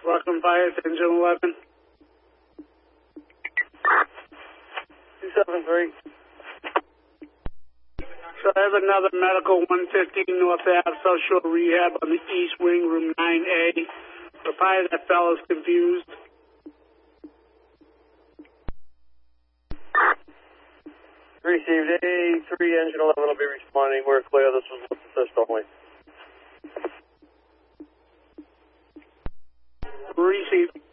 Rockland Fire, Engine 11. 273. So I have another medical 115 North Ave, South Shore Rehab on the East Wing, room 9A. The fire, that fellow's confused. Received A3, Engine 11 will be responding. We're clear. This was with assist only. Received.